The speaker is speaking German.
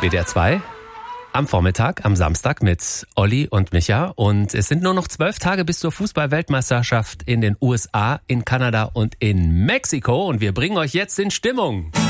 WDR 2 am Vormittag, am Samstag mit Olli und Micha. Und es sind nur noch 12 Tage bis zur Fußball-Weltmeisterschaft in den USA, in Kanada und in Mexiko. Und wir bringen euch jetzt in Stimmung.